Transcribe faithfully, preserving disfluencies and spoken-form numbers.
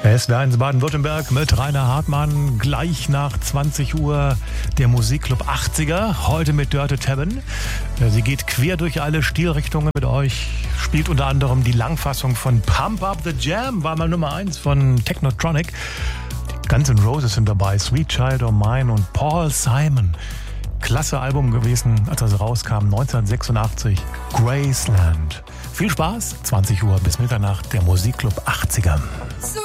S W R eins Baden-Württemberg mit Rainer Hartmann. Gleich nach zwanzig Uhr der Musikclub achtziger. Heute mit Dörte Tebben. Sie geht quer durch alle Stilrichtungen mit euch. Spielt unter anderem die Langfassung von Pump Up the Jam. War mal Nummer eins von Technotronic. Die Guns N' Roses sind dabei. Sweet Child O' Mine und Paul Simon. Klasse Album gewesen, als das rauskam, neunzehnhundertsechsundachtzig. Graceland. Viel Spaß. zwanzig Uhr bis Mitternacht der Musikclub achtziger.